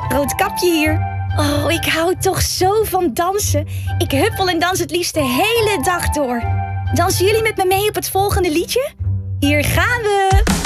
Roodkapje hier. Oh, ik hou toch zo van dansen. Ik huppel en dans het liefst de hele dag door. Dansen jullie met me mee op het volgende liedje? Hier gaan we!